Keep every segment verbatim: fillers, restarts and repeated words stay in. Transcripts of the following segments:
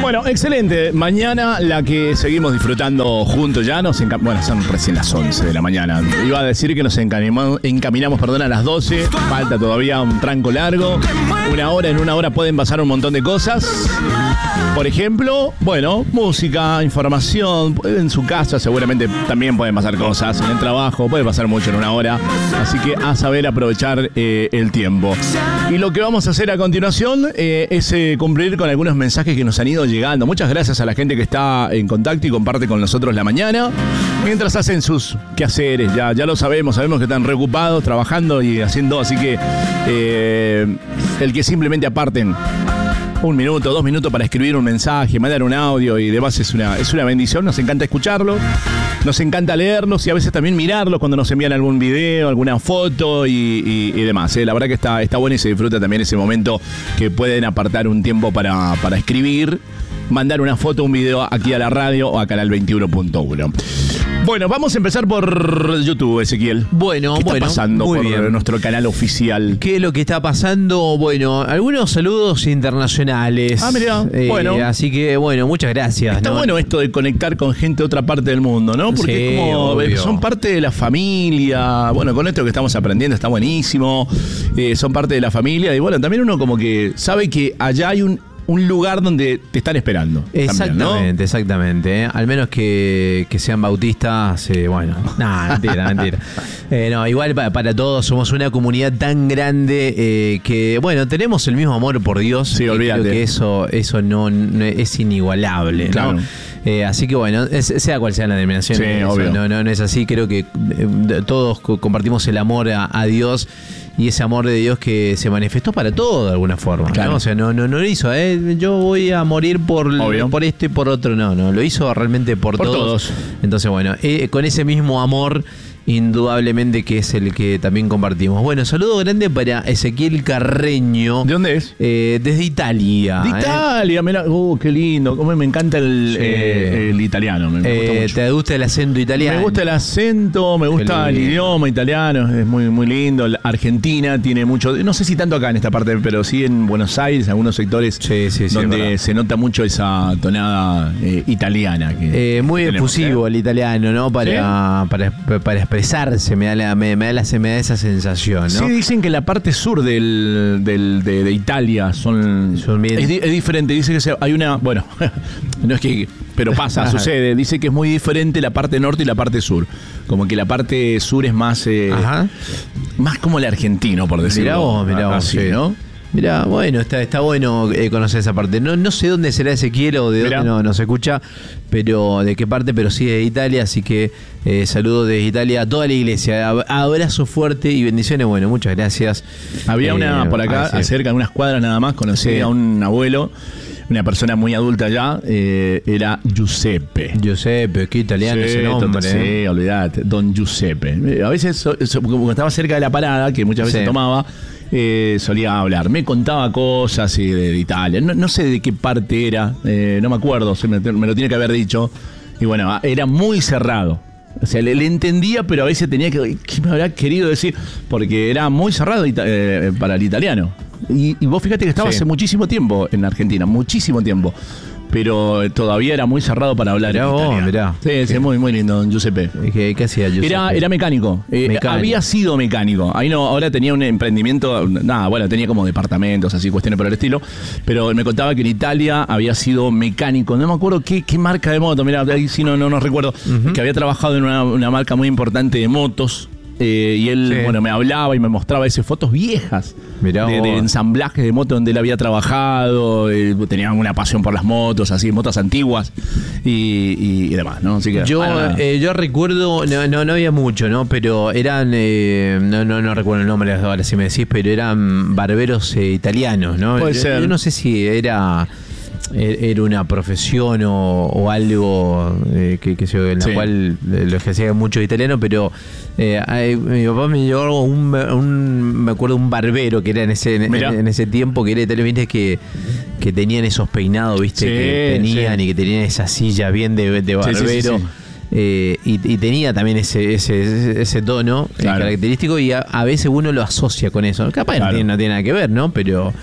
Bueno, excelente. Mañana la que seguimos disfrutando juntos ya. Nos enca- bueno, son recién las once de la mañana. Iba a decir que nos encaminamos, encaminamos perdón, a las doce. Falta todavía un tranco largo. Una hora, en una hora pueden pasar un montón de cosas. Por ejemplo, bueno, música, información. En su casa seguramente también pueden pasar cosas. En el trabajo puede pasar mucho en una hora. Así que a saber aprovechar eh, el tiempo. Y lo que vamos a hacer a continuación eh, es eh, cumplir con algunos mensajes que nos han ido llegando. Muchas gracias a la gente que está en contacto y comparte con nosotros la mañana. Mientras hacen sus quehaceres, ya, ya lo sabemos, sabemos que están reocupados, trabajando y haciendo. Así que eh, el que simplemente aparten un minuto, dos minutos para escribir un mensaje, mandar un audio y demás es una, es una bendición. Nos encanta escucharlo, nos encanta leerlos y a veces también mirarlos cuando nos envían algún video, alguna foto y, y, y demás. ¿eh? La verdad que está, está bueno y se disfruta también ese momento que pueden apartar un tiempo para, para escribir, mandar una foto, un video aquí a la radio o a Canal veintiuno punto uno. Bueno, vamos a empezar por YouTube, Ezequiel. Bueno, ¿Qué está bueno, pasando muy por bien. nuestro canal oficial? ¿Qué es lo que está pasando? Bueno, algunos saludos internacionales. Ah, mirá, Eh, bueno. Así que, bueno, muchas gracias. Está ¿no? bueno esto de conectar con gente de otra parte del mundo, ¿no? Porque Sí, es como, obvio. son parte de la familia. Bueno, con esto que estamos aprendiendo está buenísimo. Eh, son parte de la familia. Y bueno, también uno como que sabe que allá hay un, un lugar donde te están esperando. Exactamente, También, ¿no? exactamente. ¿eh? Al menos que, que sean bautistas, eh, bueno, nada, mentira, mentira. Eh, no, igual para, para todos somos una comunidad tan grande eh, que, bueno, tenemos el mismo amor por Dios. Sí, y olvídate. creo que eso, eso no, no es inigualable, ¿no? Claro. Eh, así que bueno, es, sea cual sea la denominación, Sí, eso, obvio. no, no, no es así. Creo que eh, todos co- compartimos el amor a, a Dios. Y ese amor de Dios que se manifestó para todo de alguna forma, Claro. ¿no? O sea, no, no, no lo hizo, ¿eh? Yo voy a morir por, Obvio. por esto y por otro, no, no, lo hizo realmente por, Por todos. todos. Entonces, bueno, eh, con ese mismo amor, indudablemente que es el que también compartimos. Bueno, saludo grande para Ezequiel Carreño. ¿De dónde es? Eh, desde Italia. De ¿eh? Italia, mirá. Uh, qué lindo. Cómo me encanta el, Sí. eh, el italiano. Me, me gusta Eh, mucho. ¿Te gusta el acento italiano? Me gusta el acento, me gusta el lindo. idioma italiano, es muy, muy lindo. La Argentina tiene mucho, no sé si tanto acá en esta parte, pero sí en Buenos Aires, algunos sectores Sí, sí, sí, donde es se nota mucho esa tonada eh, italiana. Que Eh, muy tenemos, efusivo ¿eh? el italiano, ¿no? Para, para, para expresarse, me da, la, me, me da la- me da esa sensación, ¿no? Sí, dicen que la parte sur del, del- de, de Italia son, Son bien- es, di- es diferente. Dice que se- hay una, bueno, no es que, pero pasa, sucede. Dice que es muy diferente la parte norte y la parte sur. Como que la parte sur es más, eh, Ajá. más como el argentino, por decirlo. Mirá vos, mirá vos, así, sí. ¿no? Mirá, bueno, está, está bueno eh, conocer esa parte. No, no sé dónde será Ezequiel o de Mirá. dónde no, no se escucha, pero de qué parte, pero sí de Italia, así que eh, saludos desde Italia a toda la iglesia. Ab- Abrazo fuerte y bendiciones. Bueno, muchas gracias. Había Eh, una por acá, ah, sí. cerca de unas cuadras nada más, conocí Sí. a un abuelo, una persona muy adulta ya, eh, era Giuseppe. Giuseppe, qué italiano Sí, ese nombre. total, eh. sí, olvidate, Don Giuseppe. Eh, A veces, so- so- como estaba cerca de la parada, que muchas veces Sí. tomaba, eh, solía hablar. Me contaba cosas eh, de, de Italia. No, no sé de qué parte era, eh, no me acuerdo, se me, me lo tiene que haber dicho. Y bueno, era muy cerrado. O sea, le, le entendía, pero a veces tenía que... ¿Qué me habrá querido decir? Porque era muy cerrado ita- eh, para el italiano. Y, y vos fíjate que estaba Sí. hace muchísimo tiempo en Argentina, muchísimo tiempo. Pero todavía era muy cerrado para hablar Mirá en vos, italiano. mirá. Sí, sí, muy, muy lindo, don Giuseppe. ¿Qué, qué hacía Giuseppe? Era, era mecánico. Eh, Mecánico. Había sido mecánico. Ahí no, ahora tenía un emprendimiento, nada, bueno, tenía como departamentos, así, cuestiones por el estilo. Pero él me contaba que en Italia había sido mecánico. No me acuerdo qué, qué marca de moto, mira, ahí sí no, no, no recuerdo. Que había trabajado en una, una marca muy importante de motos. Eh, y él, Sí. bueno, me hablaba y me mostraba esas fotos viejas Mirá de, de vos. ensamblaje de moto donde él había trabajado. Eh, tenía una pasión por las motos, así, motos antiguas y, y- y demás, ¿no? Así que, Yo, bueno, nada. eh, yo recuerdo, no, no, no había mucho, ¿no? Pero eran, eh, no, no, no recuerdo el nombre ahora si me decís, pero eran barberos eh, italianos, ¿no? Puede yo, ser. yo no sé si era, eh, era una profesión o, o algo eh, que, que se- en la Sí. cual eh, lo ejercía mucho italiano, pero eh, ay, mi papá me llevó un, un, me acuerdo, un barbero que era en ese, en, Mirá. en ese tiempo, que era italiano, viste, que, que tenían esos peinados, viste, Sí, que tenían sí. y que tenían esa silla bien de, de Sí, barbero. sí, sí, sí. Eh, y, y tenía también ese, ese, ese, ese tono eh, Claro. característico y a, a veces uno lo asocia con eso. Capaz Claro. no, tiene, no tiene nada que ver, ¿no? Pero,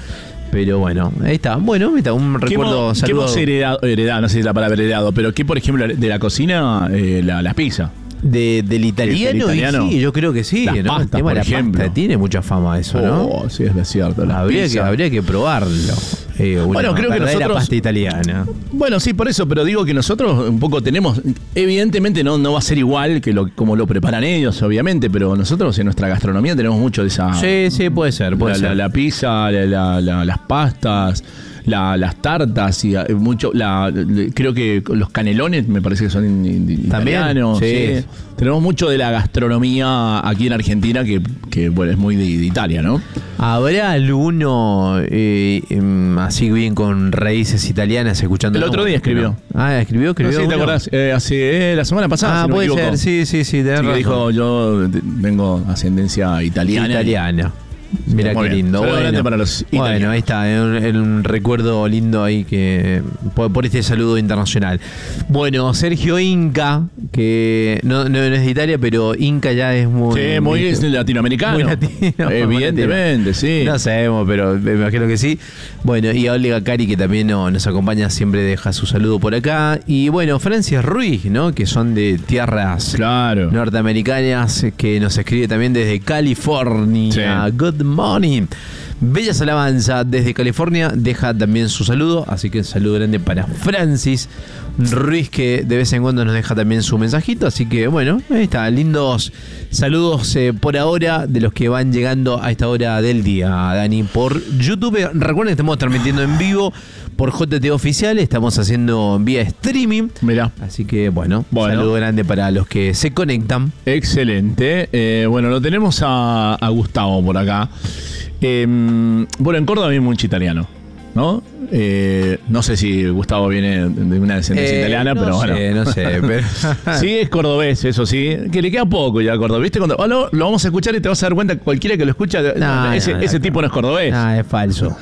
Pero bueno, ahí está. Bueno, está un recuerdo, ¿Qué hemos saludo. heredado, heredado? No sé si es la palabra heredado, pero ¿qué, por ejemplo, de la cocina, eh, la, las pizzas? De, del italiano, Del italiano. Y sí, yo creo que sí. Las ¿no? pastas, El tema por de la ejemplo. pasta tiene mucha fama eso, ¿no? Oh, sí, es cierto. las Habría que, pizzas. habría que probarlo. Eh, una Bueno, creo que verdadera nosotros- pasta italiana. Bueno, sí, por eso, pero digo que nosotros un poco tenemos, evidentemente no, no va a ser igual que lo, como lo preparan ellos, obviamente, pero nosotros en nuestra gastronomía tenemos mucho de esa... Sí, sí, puede ser, puede la, ser. la, la pizza, la- la- la- las pastas, la- las tartas y eh, mucho, la, le- creo que los canelones me parece que son in- in- También, italianos. sí. Sí. Tenemos mucho de la gastronomía aquí en Argentina que, que, bueno, es muy de, de Italia, ¿no? ¿Habrá alguno eh, em, así bien con raíces italianas escuchando? El otro día escribió. Ah, escribió, No escribió. sé si te uno? acordás, eh, hace eh, la semana pasada, Ah, si no me puede equivoco. ser, sí, sí, sí, tenés Sí, que razón. dijo, yo de- tengo ascendencia italiana. Italiana. Mira Muy qué bien. lindo. Saludo Bueno, grande para los bueno, italianos. ahí está, es un, es un recuerdo lindo ahí que por, por este saludo internacional. Bueno, Sergio Inca, que no, no, no es de Italia, pero Inca ya es muy... Sí, muy ¿viste? latinoamericano. Muy latino. Evidentemente, sí. No sabemos, pero me imagino que sí. Bueno, y a Olga Cari, que también no- nos acompaña, siempre deja su saludo por acá. Y bueno, Francis Ruiz, ¿no? Que son de tierras Claro. norteamericanas, que nos escribe también desde California. Sí. Good morning. Bellas alabanza desde California, deja también su saludo, así que un saludo grande para Francis Ruiz, que de vez en cuando nos deja también su mensajito, así que bueno, ahí está, lindos saludos eh, por ahora de los que van llegando a esta hora del día, Dani, por YouTube. Recuerden que estamos transmitiendo en vivo por J T Oficial, estamos haciendo vía streaming, Mirá. así que bueno, Bueno. saludo grande para los que se conectan. Excelente. Eh, bueno, lo tenemos a, a Gustavo por acá. Eh, bueno, en Córdoba hay mucho italiano, ¿no? Eh, no sé si Gustavo viene de una descendencia Eh, italiana, no pero sé, bueno. no sé, pero... Sí, es cordobés, eso sí. Que le queda poco ya a cordobés. ¿Viste? Cuando, oh, lo, lo vamos a escuchar y te vas a dar cuenta que cualquiera que lo escucha, No, ese, no, no, ese no. tipo no es cordobés. Ah, es falso.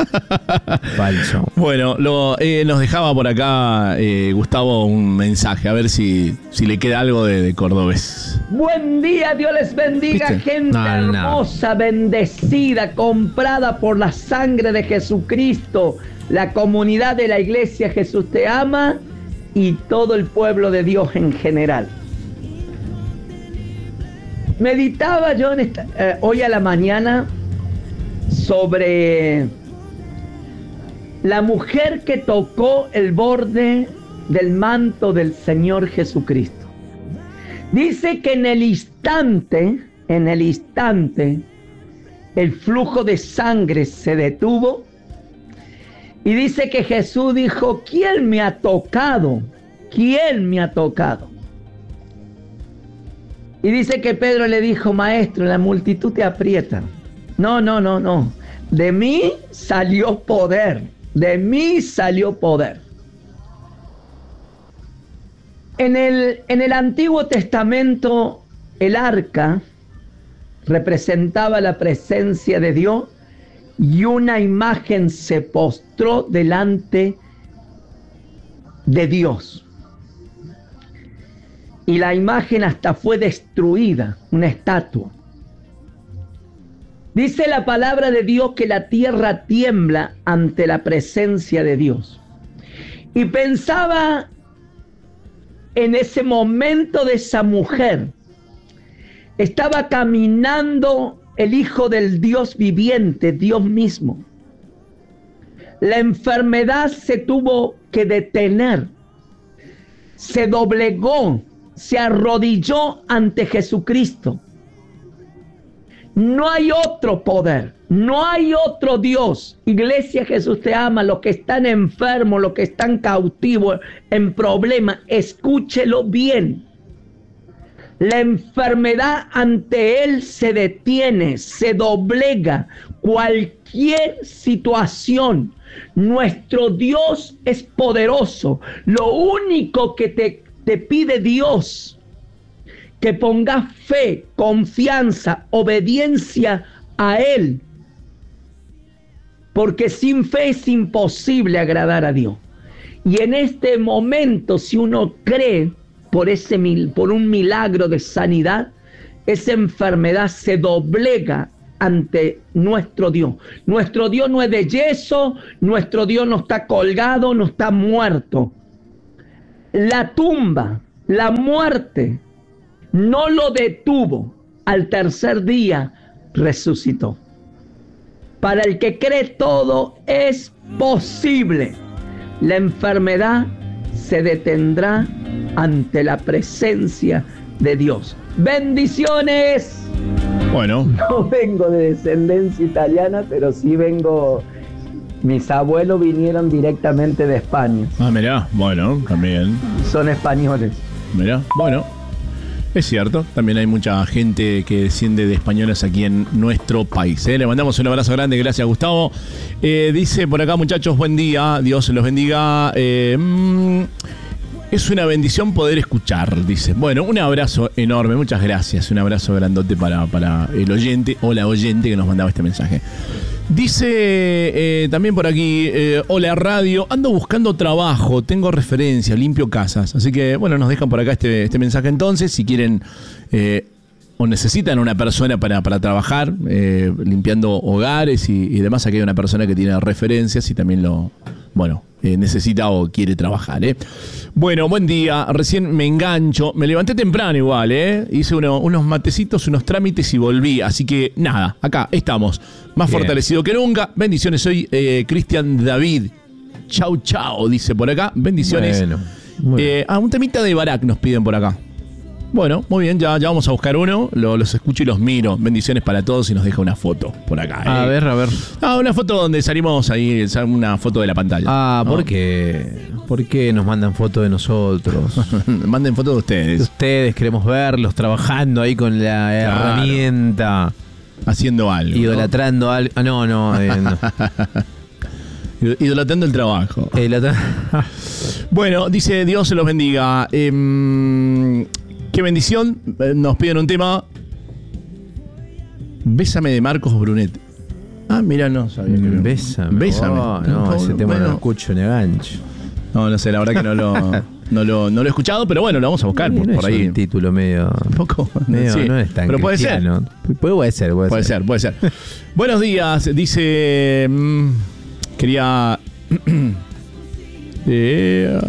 Falso. Bueno, lo, eh, nos dejaba por acá eh, Gustavo un mensaje, a ver si, si le queda algo de, de cordobés. Buen día, Dios les bendiga, ¿Viste? gente No, no, no. hermosa, bendecida, comprada por la sangre de Jesucristo, la comunidad de la iglesia Jesús te ama y todo el pueblo de Dios en general. Meditaba yo en esta- eh, hoy a la mañana sobre la mujer que tocó el borde del manto del Señor Jesucristo. Dice que en el instante, en el instante, el flujo de sangre se detuvo y dice que Jesús dijo, ¿quién me ha tocado? ¿Quién me ha tocado? Y dice que Pedro le dijo, maestro, la multitud te aprieta. No, no, no, no. De mí salió poder. De mí salió poder. En el, en el Antiguo Testamento, el arca representaba la presencia de Dios y una imagen se postró delante de Dios. Y la imagen hasta fue destruida, una estatua. Dice la palabra de Dios que la tierra tiembla ante la presencia de Dios. Y pensaba en ese momento de esa mujer. Estaba caminando el Hijo del Dios viviente, Dios mismo. La enfermedad se tuvo que detener. Se doblegó, se arrodilló ante Jesucristo. No hay otro poder, no hay otro Dios. Iglesia, Jesús te ama. Los que están enfermos, los que están cautivos, en problemas, escúchelo bien. La enfermedad ante Él se detiene, se doblega. Cualquier situación, nuestro Dios es poderoso. Lo único que te, te pide Dios, que pongas fe, confianza, obediencia a Él. Porque sin fe es imposible agradar a Dios. Y en este momento, si uno cree por, ese, por un milagro de sanidad, esa enfermedad se doblega ante nuestro Dios. Nuestro Dios no es de yeso, nuestro Dios no está colgado, no está muerto. La tumba, la muerte, no lo detuvo. Al tercer día resucitó. Para el que cree, todo es posible. La enfermedad se detendrá ante la presencia de Dios. ¡Bendiciones! Bueno. No vengo de descendencia italiana, pero sí vengo... Mis abuelos vinieron directamente de España. Ah, mirá, bueno, también. Son españoles. Mirá, bueno. Es cierto, también hay mucha gente que desciende de españoles aquí en nuestro país. ¿eh? Le mandamos un abrazo grande, gracias Gustavo. Eh, dice por acá, muchachos, buen día, Dios los bendiga. Eh, mm, es una bendición poder escuchar, dice. Bueno, un abrazo enorme, muchas gracias. Un abrazo grandote para, para el oyente o la oyente que nos mandaba este mensaje. Dice eh, también por aquí, eh, hola radio, ando buscando trabajo, tengo referencia, limpio casas. Así que, bueno, nos dejan por acá este, este mensaje entonces, si quieren eh, o necesitan una persona para, para trabajar, eh, limpiando hogares y, y demás, aquí hay una persona que tiene referencias y también lo, bueno, eh, necesita o quiere trabajar. ¿eh? Bueno, buen día, recién me engancho, me levanté temprano igual, ¿eh? hice uno, unos matecitos, unos trámites y volví, así que nada, acá estamos. Más Bien. Fortalecido que nunca. Bendiciones, soy eh, Cristian David. Chau, chau, dice por acá. Bendiciones. Bueno, eh, ah, un temita de Barak nos piden por acá. Bueno, muy bien, ya, ya vamos a buscar uno. Lo, los escucho y los miro. Bendiciones para todos y nos deja una foto por acá. Eh. A ver, a ver. Ah, una foto donde salimos ahí, una foto de la pantalla. Ah, ¿por ¿no? qué? ¿Por qué nos mandan fotos de nosotros? Manden fotos de ustedes. De ustedes, queremos verlos trabajando ahí con la claro. herramienta. Haciendo algo. Idolatrando ¿no? algo. Ah, no, no. Eh, no. Idolatrando el trabajo. Idolatra... Bueno, dice Dios se los bendiga. Eh, qué bendición. Nos piden un tema. Bésame de Marcos Brunet. Ah, mira, no sabía que mm, Bésame. Bésame. Oh, no, no, ese tema bueno. no lo escucho ni a gancho. No, no sé, la verdad que no lo, no lo, no lo he escuchado, pero bueno, lo vamos a buscar por, no por ahí. Es un título medio. Un poco. Medio, sí, no es tan pero puede cristiano. ser. Puede, puede ser, puede, puede ser. ser. Puede ser, Buenos días, dice. Mmm, quería. eh,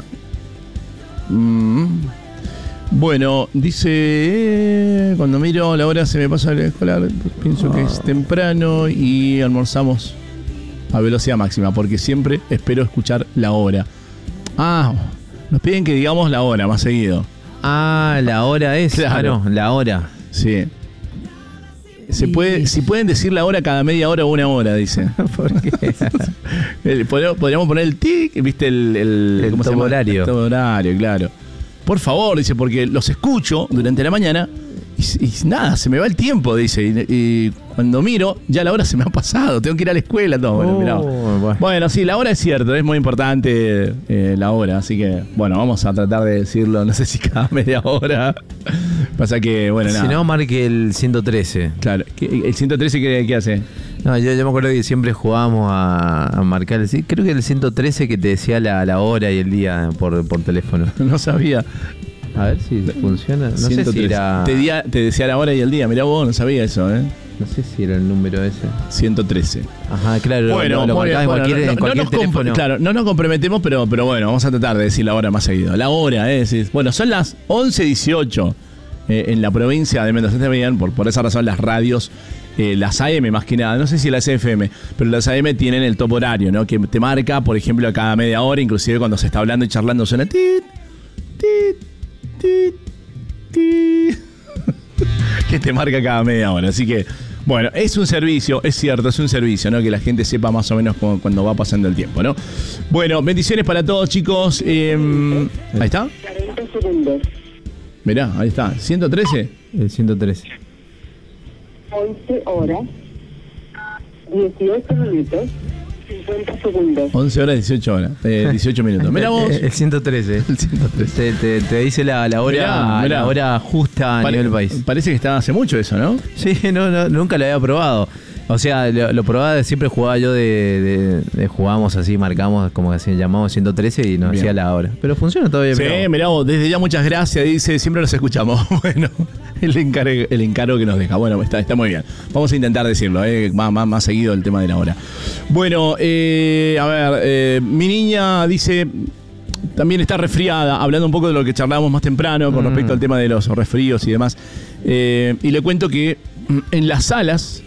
mm, bueno, dice. Eh, cuando miro la hora se me pasa el escolar, pienso oh. que es temprano y almorzamos a velocidad máxima, porque siempre espero escuchar la hora. Ah, nos piden que digamos la hora más seguido. Ah, la hora es. Claro, ah, no, la hora. Sí. Se puede, si pueden decir la hora cada media hora o una hora, dice. ¿Por qué? Podríamos poner el tic, viste, el, el, el ¿cómo se llama? horario. El horario, claro. Por favor, dice, porque los escucho durante la mañana y, y nada, se me va el tiempo, dice. Y, y cuando miro, ya la hora se me ha pasado, tengo que ir a la escuela, todo. Bueno, mirá. Oh, bueno. bueno, sí, la hora es cierto, es muy importante eh, la hora, así que, bueno, vamos a tratar de decirlo, no sé si cada media hora. Pasa que, bueno, nada. Si no, marque el ciento trece. Claro, ¿el ciento trece qué, qué hace? No, yo, yo me acuerdo que siempre jugábamos a, a marcar, sí, creo que el ciento trece que te decía la, la hora y el día por, por teléfono. No sabía. A ver si funciona. No ciento trece. Sé si era... Te, día, te decía la hora y el día. Mirá vos, no sabía eso, ¿eh? No sé si era el número ese. ciento trece. Ajá, claro. Bueno, lo, lo bien, en bueno, cualquier, no, en cualquier no nos teléfono. Claro, no nos comprometemos, pero, pero bueno, vamos a tratar de decir la hora más seguido. La hora, ¿eh? Sí. Bueno, son las once dieciocho eh, en la provincia de Mendoza. Bien, por, por esa razón las radios, eh, las A M más que nada, no sé si las F M, pero las A M tienen el top horario, ¿no? Que te marca, por ejemplo, a cada media hora, inclusive cuando se está hablando y charlando suena tit, tit, tit, tit, que te marca cada media hora. Así que, bueno, es un servicio, es cierto, es un servicio, ¿no? Que la gente sepa más o menos cómo, cuando va pasando el tiempo, ¿no? Bueno, bendiciones para todos, chicos. Eh, ahí está. cuarenta segundos. Mirá, ahí está. ¿ciento trece? El ciento trece. once horas, dieciocho minutos, cincuenta segundos. once horas, dieciocho horas. Eh, dieciocho minutos. Mirá vos. El ciento trece. El ciento trece. Te, te, te dice la, la hora mirá, mirá. La hora justa a Pare, nivel país. Parece que está hace mucho eso, ¿no? Sí, no, no, nunca lo había probado. O sea, lo, lo probaba, siempre jugaba yo de, de, de jugábamos así, marcamos, como que así, llamamos ciento trece y nos decía la hora. Pero funciona todavía. Sí, mirá vos, desde ya muchas gracias, dice, siempre los escuchamos. Bueno, el, encargo, el encargo que nos deja. Bueno, está, está muy bien. Vamos a intentar decirlo, eh, más, más, más seguido el tema de la hora. Bueno, eh, a ver, eh, mi niña dice, también está resfriada, hablando un poco de lo que charlábamos más temprano con mm. respecto al tema de los resfríos y demás. Eh, y le cuento que en las salas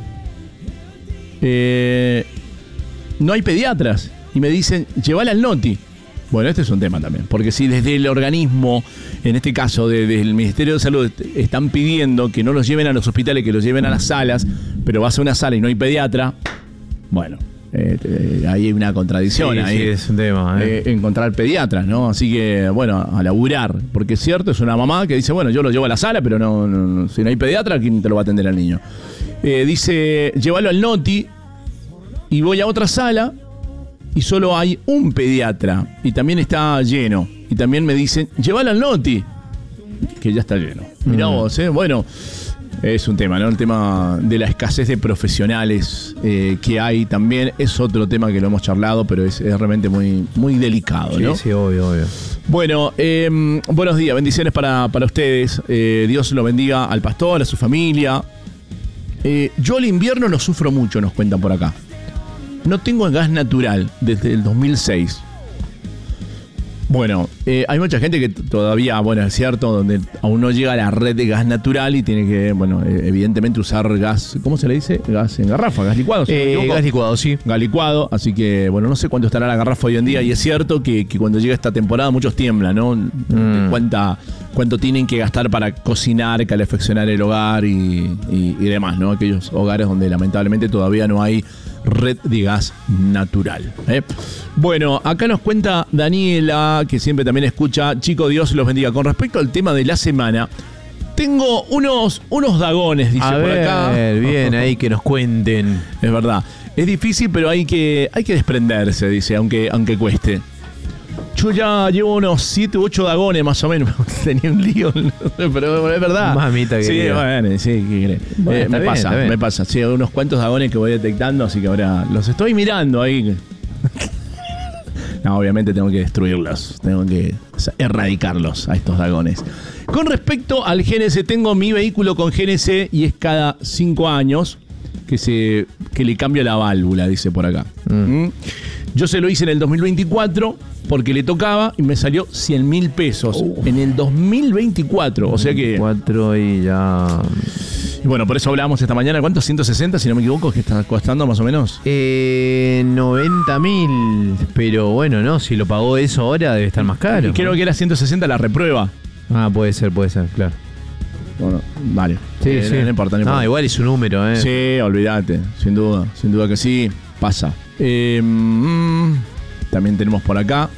eh, no hay pediatras. Y me dicen, llévala al Noti. Bueno, este es un tema también, porque si desde el organismo, en este caso desde el Ministerio de Salud, están pidiendo que no los lleven a los hospitales, que los lleven a las salas, pero vas a una sala y no hay pediatra, bueno, eh, eh, ahí hay una contradicción. Sí, ahí sí, es un tema. Eh. Eh, encontrar pediatras, ¿no? Así que, bueno, a laburar, porque es cierto, es una mamá que dice, bueno, yo lo llevo a la sala, pero no, no, no si no hay pediatra, ¿quién te lo va a atender al niño? Eh, dice, llévalo al Noti y voy a otra sala y solo hay un pediatra y también está lleno. Y también me dicen, llévalo al Noti, que ya está lleno. Mirá mm. vos, ¿eh? Bueno, es un tema, ¿no? El tema de la escasez de profesionales eh, que hay también es otro tema que lo hemos charlado, pero es, es realmente muy, muy delicado, ¿no? Sí, sí, obvio, obvio. Bueno, eh, buenos días, bendiciones para, para ustedes. Eh, Dios lo bendiga al pastor, a su familia. Eh, yo el invierno lo sufro mucho, nos cuentan por acá. No tengo gas natural desde el dos mil seis. Bueno, eh, hay mucha gente que todavía, bueno, es cierto, donde aún no llega a la red de gas natural y tiene que, bueno, eh, evidentemente usar gas, ¿cómo se le dice? Gas en garrafa, gas licuado. ¿Sí eh, gas licuado, sí. Gas licuado, así que, bueno, no sé cuánto estará la garrafa hoy en día y es cierto que, que cuando llega esta temporada muchos tiemblan, ¿no? Mm. Cuánta, cuánto tienen que gastar para cocinar, calefaccionar el hogar y, y, y demás, ¿no? Aquellos hogares donde lamentablemente todavía no hay red de gas natural. ¿eh? Bueno, acá nos cuenta Daniela, que siempre también escucha. Chico, Dios los bendiga. Con respecto al tema de la semana, tengo unos, unos dagones, dice a por ver, acá. Bien, ahí que nos cuenten. Es verdad. Es difícil, pero hay que, hay que desprenderse, dice, aunque, aunque cueste. Yo ya llevo unos siete u ocho dagones más o menos. Tenía un lío, pero es verdad. Mamita sí, querida. Bueno, sí, ¿qué crees? Bueno, eh, me bien, pasa, me pasa. Sí, unos cuantos dagones que voy detectando, así que ahora los estoy mirando ahí. No, obviamente tengo que destruirlos. Tengo que erradicarlos a estos dagones. Con respecto al G N C, tengo mi vehículo con G N C y es cada cinco años que, se, que le cambio la válvula, dice por acá. Mm. ¿Mm? Yo se lo hice en el dos mil veinticuatro porque le tocaba y me salió cien mil pesos uh. en el dos mil veinticuatro. O sea que... Cuatro y ya... Y bueno, por eso hablábamos esta mañana. ¿Cuánto? ciento sesenta, si no me equivoco, que está costando más o menos. Eh, noventa mil. Pero bueno, no, si lo pagó eso ahora debe estar más caro. Creo ¿no? que era ciento sesenta la reprueba. Ah, puede ser, puede ser, claro. Bueno, vale. Sí, eh, sí. No importa, no importa. Ah, igual es un número, ¿eh? Sí, olvídate. Sin duda, sin duda que sí. Pasa. Eh, mm, también tenemos por acá.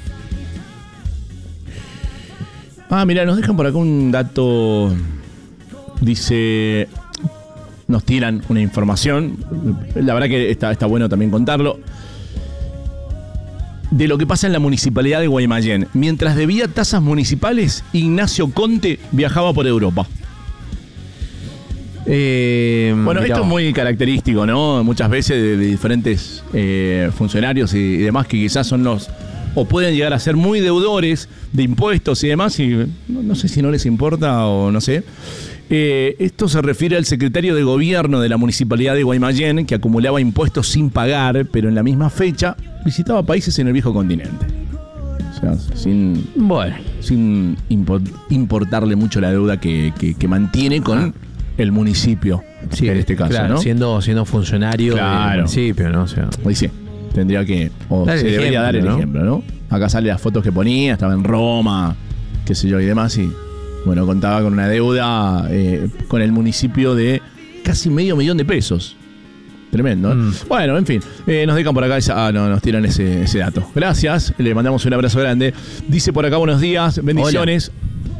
Ah, mira, nos dejan por acá un dato. Dice... Nos tiran una información. La verdad que está, está bueno también contarlo. De lo que pasa en la municipalidad de Guaymallén. Mientras debía tasas municipales, Ignacio Conte viajaba por Europa. Eh, bueno, mirá. esto es muy característico, ¿no? Muchas veces de, de diferentes eh, funcionarios y, y demás que quizás son los... o pueden llegar a ser muy deudores de impuestos y demás y no, no sé si no les importa o no sé. Eh, esto se refiere al secretario de gobierno de la municipalidad de Guaymallén, que acumulaba impuestos sin pagar, pero en la misma fecha visitaba países en el viejo continente. O sea, sin, bueno. sin import, importarle mucho la deuda que, que, que mantiene con ah. el municipio, sí, en este caso, claro, ¿no? Siendo, siendo funcionario claro. del municipio, ¿no? O sea, hoy sí, tendría que, o dar se el debería ejemplo, dar el ¿no? ejemplo, ¿no? Acá sale las fotos que ponía, estaba en Roma, qué sé yo, y demás, y bueno, contaba con una deuda eh, con el municipio de casi medio millón de pesos. Tremendo, ¿eh? Mm. Bueno, en fin, eh, nos dejan por acá, esa, ah, no, nos tiran ese, ese dato. Gracias, le mandamos un abrazo grande. Dice por acá, buenos días, bendiciones.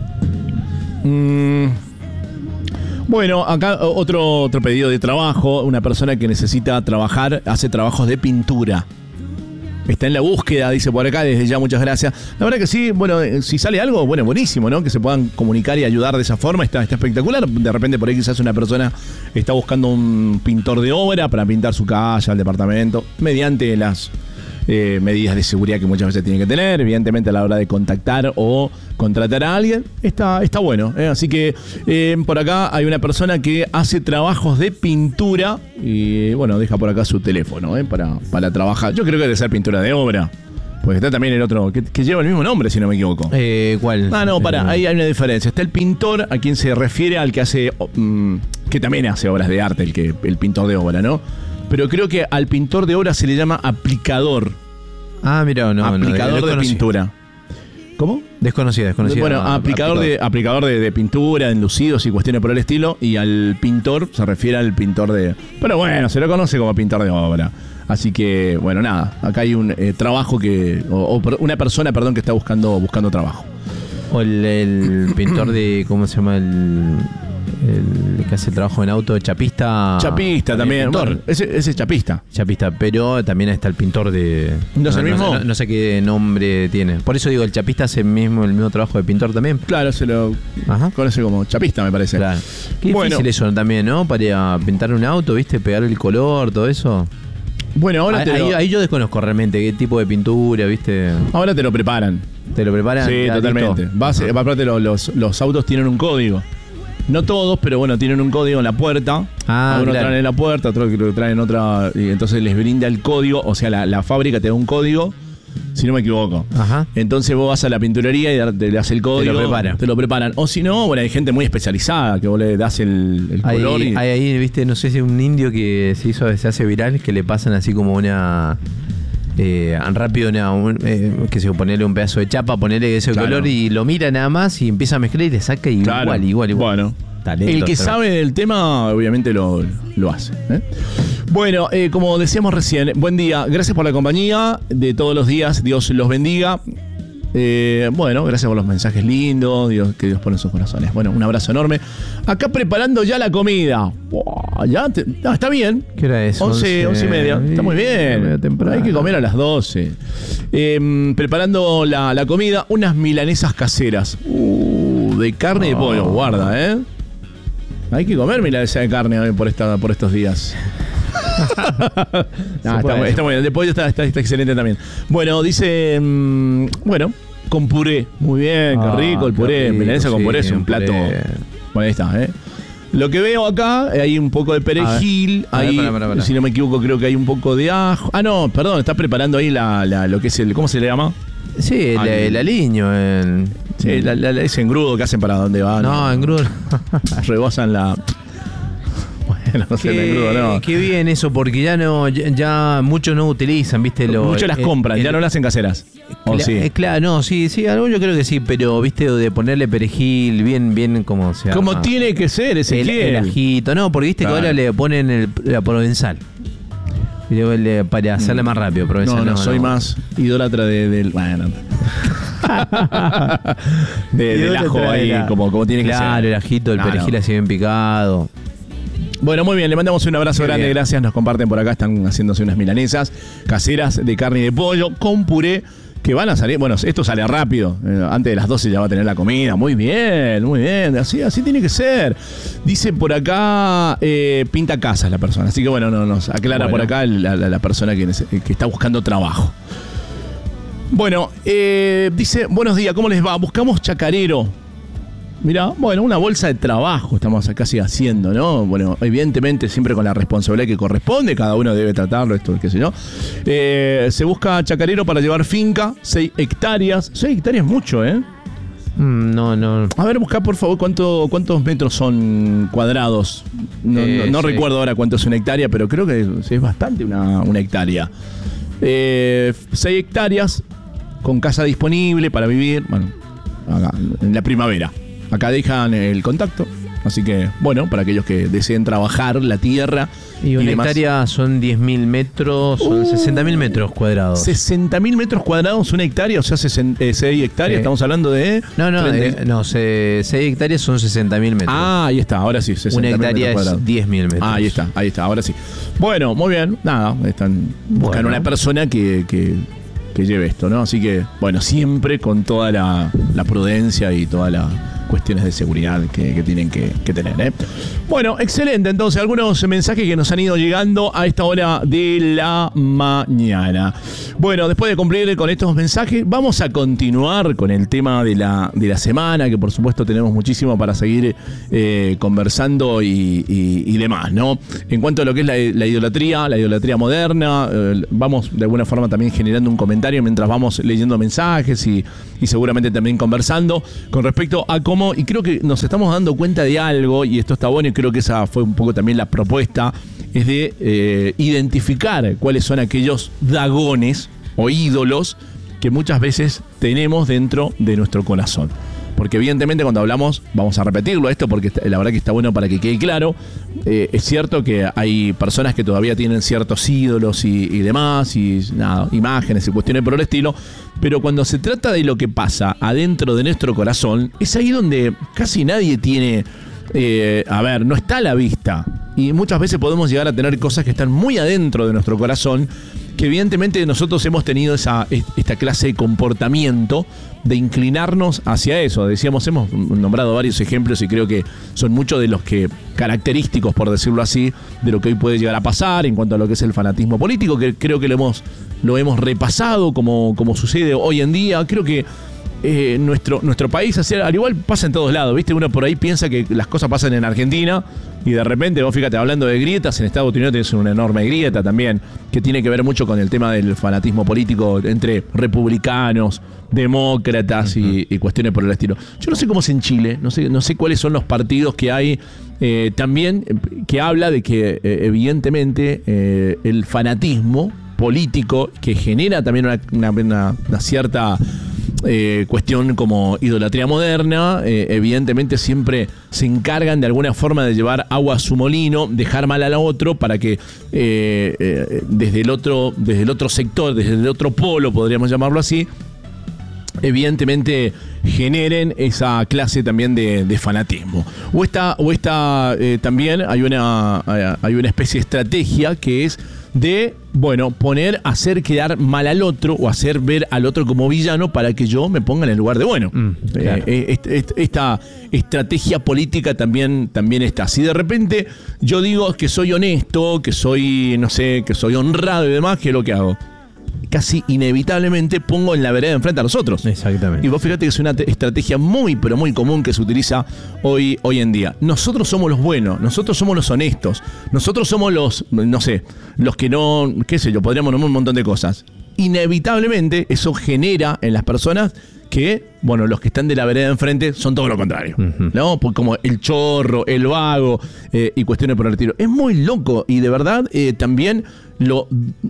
Mm, bueno, acá otro, otro pedido de trabajo, una persona que necesita trabajar, hace trabajos de pintura. Está en la búsqueda, dice por acá, desde ya muchas gracias. La verdad que sí, bueno, si sale algo, bueno, buenísimo, ¿no? Que se puedan comunicar y ayudar de esa forma, está, está espectacular. De repente por ahí quizás una persona está buscando un pintor de obra para pintar su casa, el departamento, mediante las eh, medidas de seguridad que muchas veces tiene que tener, evidentemente a la hora de contactar o contratar a alguien, está, está bueno. ¿eh? Así que eh, por acá hay una persona que hace trabajos de pintura y bueno, deja por acá su teléfono ¿eh? para, para trabajar. Yo creo que debe ser pintura de obra. Porque está también el otro, que, que lleva el mismo nombre, si no me equivoco. Eh, ¿Cuál? Ah, no, para, Eh, ahí hay una diferencia. Está el pintor, a quien se refiere al que hace, mm, que también hace obras de arte, el, que, el pintor de obra, ¿no? Pero creo que al pintor de obra se le llama aplicador. Ah, mira, no, aplicador no, de desconocí- pintura. ¿Cómo? Desconocida, desconocida. Bueno, Ah, aplicador, de, aplicador de, de pintura, enlucidos y cuestiones por el estilo. Y al pintor se refiere al pintor de... Pero bueno, se lo conoce como pintor de obra. Así que, bueno, nada. Acá hay un eh, trabajo que... O, o una persona, perdón, que está buscando, buscando trabajo. O el, el pintor de, ¿cómo se llama? El, el que hace el trabajo en auto, chapista. Chapista también. Pintor. Bueno, ese, ese es chapista. Chapista, pero también está el pintor de... ¿No es el mismo? No, no sé qué nombre tiene. Por eso digo, el chapista hace mismo, el mismo trabajo de pintor también. Claro, se lo Ajá. conoce como chapista, me parece. Claro. Qué Bueno. difícil eso también, ¿no? Para pintar un auto, ¿viste? Pegar el color, todo eso. Bueno, ahora Ahí, te, ahí- lo, ahí yo desconozco realmente qué tipo de pintura, ¿viste? ahora te lo preparan. ¿Te lo preparan? Sí, ya totalmente. listo? Vas, Ajá. aparte, los, los, los autos tienen un código. No todos, pero bueno, tienen un código en la puerta. Ah, Algunos claro. traen en la puerta, otros que lo traen en otra. Y entonces les brinda el código. O sea, la, la fábrica te da un código, si no me equivoco. Ajá. Entonces vos vas a la pinturería y dar- te le das el código. lo preparan. Te lo preparan. O si no, bueno, hay gente muy especializada que vos le das el, el Hay, color. y, hay ahí, viste, no sé si un indio que se hizo, se hace viral, que le pasan así como una... Eh, rápido una, un, eh, que se ponerle un pedazo de chapa, ponerle ese Claro. color y lo mira nada más y empieza a mezclar y le saca igual, Claro. igual, igual. Bueno, Talento, el que pero- sabe del tema, obviamente lo, lo hace. ¿eh? Bueno, eh, como decíamos recién, buen día. Gracias por la compañía de todos los días. Dios los bendiga. Eh, bueno, gracias por los mensajes lindos. Dios, que Dios pone en sus corazones. Bueno, un abrazo enorme. Acá preparando ya la comida. Buah, ya te- no, está bien. ¿Qué hora es? once, once y media. Está muy bien. Medio temprano. Hay que comer a las doce. Eh, preparando la, la comida, unas milanesas caseras. Uh, de carne y de pollo. Guarda, ¿eh? Hay que comer milanesa de carne hoy por, esta, por estos días. No, está, puede. muy- está muy bien. De pollo está, está- está excelente también. Bueno, dice. mm, bueno, con puré. Muy bien, Ah, qué rico el qué puré. rico, Milanesa con sí, puré es un un plato. puré. Bueno, ahí está, ¿eh? Lo que veo acá, eh, hay un poco de perejil, A ver, a ver, hay, pará, pará, pará. si no me equivoco, creo que hay un poco de ajo. Ah, no, perdón, está preparando ahí la, la- lo que es el, ¿cómo se le llama? Sí, el, Al- el aliño. El... Sí, la- la- la- ese engrudo que hacen para donde van. No, en Grun. Rebosan la... Bueno, no sé, el engrudo, Qué, no. qué bien eso, porque ya no, ya, ya muchos no utilizan, viste, lo, Muchos las el- compran, el- ya no las hacen caseras. ¿O Cla- sí? eh, Claro, no, sí, sí, algo yo creo que sí, pero viste, de ponerle perejil, bien, bien como se Como arma. tiene que ser, ese el, el ajito, no, porque viste Claro. que ahora le ponen el, la provenzal. Y luego le- para hacerle más rápido, provenzal. No, no, soy no. más idólatra de, del... Bueno. de, del Idólatra ajo de ahí, la- como, como tiene que ser. Claro, el ajito, el No, perejil no. así bien picado. Bueno, muy bien, le mandamos un abrazo Qué grande, bien. gracias. Nos comparten por acá, están haciéndose unas milanesas caseras de carne y de pollo con puré que van a salir. Bueno, esto sale rápido. eh, antes de las doce ya va a tener la comida. Muy bien, muy bien. Así, así tiene que ser. Dice por acá, eh, pinta casas la persona. Así que bueno, no, nos aclara Bueno. por acá la, la- la persona que, nece- que está buscando trabajo. Bueno, eh, dice, buenos días, ¿cómo les va? Buscamos chacarero. Mirá, bueno, una bolsa de trabajo estamos casi haciendo, ¿no? Bueno, evidentemente siempre con la responsabilidad que corresponde, cada uno debe tratarlo, esto, qué sé yo. Eh, se busca chacarero para llevar finca, seis hectáreas. seis hectáreas es mucho, ¿eh? Mm, no, no. A ver, busca por favor cuánto, cuántos metros son cuadrados. No, Eh, no- no sí. recuerdo ahora cuánto es una hectárea, pero creo que es, es bastante una, una hectárea. Eh, seis hectáreas con casa disponible para vivir, bueno, acá, en la primavera. Acá dejan el contacto. Así que, bueno, para aquellos que deseen trabajar la tierra Y una demás. hectárea son diez mil metros, son Uh, sesenta mil metros cuadrados. sesenta mil metros cuadrados, una hectárea, o sea, seis hectáreas. Sí. Estamos hablando de. No, no, treinta eh, no, seis hectáreas son sesenta mil metros. Ah, ahí está, ahora sí, sesenta una mil hectárea metros es cuadrados. diez mil metros. Ah, ahí está, ahí está, ahora sí. Bueno, muy bien, nada, están buscan Bueno. una persona que, que, que lleve esto, ¿no? Así que, bueno, siempre con toda la, la prudencia y toda la... cuestiones de seguridad que, que tienen que, que tener, ¿eh? Bueno, excelente. Entonces, algunos mensajes que nos han ido llegando a esta hora de la mañana. Bueno, después de cumplir con estos mensajes, vamos a continuar con el tema de la, de la semana, que por supuesto tenemos muchísimo para seguir eh, conversando y, y, y demás, ¿no? En cuanto a lo que es la, la idolatría, la idolatría moderna, eh, vamos de alguna forma también generando un comentario mientras vamos leyendo mensajes y, y seguramente también conversando con respecto a cómo, y creo que nos estamos dando cuenta de algo, y esto está bueno, y creo que esa fue un poco también la propuesta, es de eh, identificar cuáles son aquellos dagones o ídolos que muchas veces tenemos dentro de nuestro corazón. Porque evidentemente cuando hablamos, vamos a repetirlo esto porque la verdad que está bueno para que quede claro, eh, es cierto que hay personas que todavía tienen ciertos ídolos y, y demás, y nada, imágenes y cuestiones por el estilo, pero cuando se trata de lo que pasa adentro de nuestro corazón, es ahí donde casi nadie tiene, eh, a ver, no está a la vista. Y muchas veces podemos llegar a tener cosas que están muy adentro de nuestro corazón, que evidentemente nosotros hemos tenido esa, esta clase de comportamiento de inclinarnos hacia eso. Decíamos, hemos nombrado varios ejemplos y creo que son muchos de los que característicos, por decirlo así, de lo que hoy puede llegar a pasar en cuanto a lo que es el fanatismo político, que creo que lo hemos, lo hemos repasado como, como sucede hoy en día. Creo que eh, nuestro, nuestro país, al igual pasa en todos lados, ¿viste? Uno por ahí piensa que las cosas pasan en Argentina y de repente, vos fíjate, hablando de grietas, en Estados Unidos tenés una enorme grieta también, que tiene que ver mucho con el tema del fanatismo político entre republicanos, demócratas uh-huh. y, y cuestiones por el estilo. Yo no sé cómo es en Chile, no sé, no sé cuáles son los partidos que hay eh, también, que habla de que eh, evidentemente eh, el fanatismo político que genera también una, una, una, una cierta eh, cuestión como idolatría moderna, eh, evidentemente siempre se encargan de alguna forma de llevar agua a su molino, dejar mal al otro para que eh, eh, desde el otro, desde el otro sector, desde el otro polo, podríamos llamarlo así, evidentemente generen esa clase también de, de fanatismo. O esta, o esta eh, también hay una, hay una especie de estrategia que es de, bueno, poner, hacer quedar mal al otro o hacer ver al otro como villano para que yo me ponga en el lugar de bueno. Mm, claro. eh, esta, esta estrategia política también, también está. Si de repente yo digo que soy honesto, que soy, no sé, que soy honrado y demás, ¿qué es lo que hago? Casi inevitablemente pongo en la vereda enfrente a los otros. Exactamente. Y vos fíjate que es una te- estrategia muy, pero muy común que se utiliza hoy, hoy en día. Nosotros somos los buenos, nosotros somos los honestos, nosotros somos los, no sé, los que no, qué sé yo, podríamos nombrar un montón de cosas. Inevitablemente eso genera en las personas que, bueno, los que están de la vereda enfrente son todo lo contrario, uh-huh. ¿no? Pues como el chorro, el vago eh, y cuestiones por el estilo. Es muy loco y de verdad eh, también lo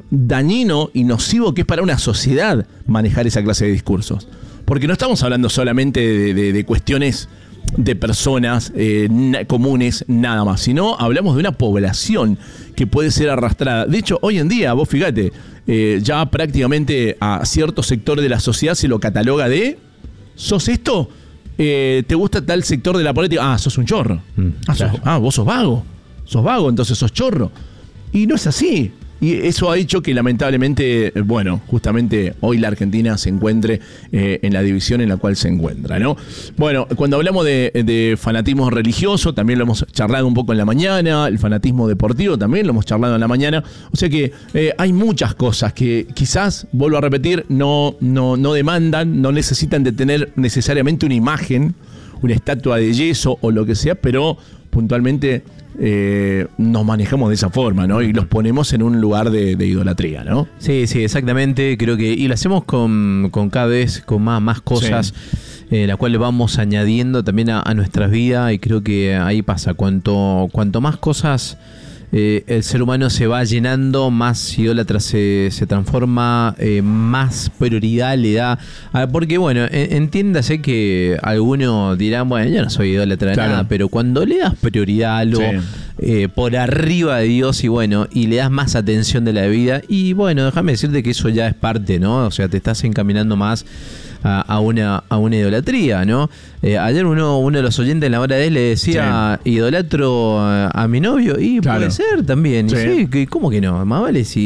dañino y nocivo que es para una sociedad manejar esa clase de discursos. Porque no estamos hablando solamente de, de, de cuestiones de personas eh, na- comunes nada más, sino hablamos de una población que puede ser arrastrada. De hecho, hoy en día, vos fíjate, eh, ya prácticamente a cierto sector de la sociedad se lo cataloga de ¿sos esto? Eh, ¿Te gusta tal sector de la política? Ah, sos un chorro. Mm, ah, sos, ah, vos sos vago. Sos vago, entonces sos chorro. Y no es así. Y eso ha hecho que lamentablemente, bueno, justamente hoy la Argentina se encuentre eh, en la división en la cual se encuentra, ¿no? Bueno, cuando hablamos de, de fanatismo religioso, también lo hemos charlado un poco en la mañana, el fanatismo deportivo también lo hemos charlado en la mañana, o sea que eh, hay muchas cosas que quizás, vuelvo a repetir, no, no, no demandan, no necesitan de tener necesariamente una imagen, una estatua de yeso o lo que sea, pero puntualmente eh, nos manejamos de esa forma, ¿no? Y los ponemos en un lugar de, de idolatría, ¿no? Sí, sí, exactamente. Creo que, y lo hacemos con, con cada vez con más, más cosas, sí. eh, la cual le vamos añadiendo también a, a nuestras vidas, y creo que ahí pasa. Cuanto, cuanto más cosas eh, el ser humano se va llenando, más idólatra se, se transforma, eh, más prioridad le da. A, porque bueno, en, entiéndase que algunos dirán, bueno, yo no soy idólatra de claro. nada, pero cuando le das prioridad a algo sí. eh, por arriba de Dios y bueno, y le das más atención de la vida, y bueno, déjame decirte que eso ya es parte, ¿no? O sea, te estás encaminando más a, a una a una idolatría, ¿no? Eh, ayer uno uno de los oyentes en la hora de él le decía, sí. idolatro a, a mi novio, y claro. puede ser también, sí. y sí, ¿cómo que no? Más vale si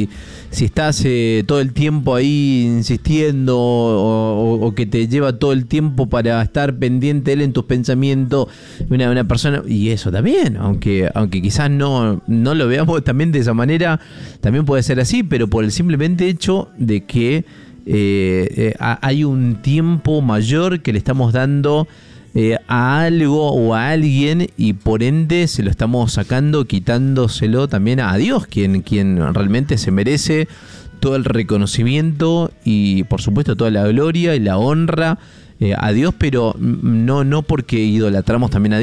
si estás eh, todo el tiempo ahí insistiendo o, o, o que te lleva todo el tiempo para estar pendiente de él en tus pensamientos, una, una persona, y eso también, aunque, aunque quizás no, no lo veamos también de esa manera, también puede ser así, pero por el simplemente hecho de que eh, eh, hay un tiempo mayor que le estamos dando Eh, a algo o a alguien y por ende se lo estamos sacando, quitándoselo también a Dios, quien, quien realmente se merece todo el reconocimiento y por supuesto toda la gloria y la honra eh, a Dios, pero no, no porque idolatramos también a Dios.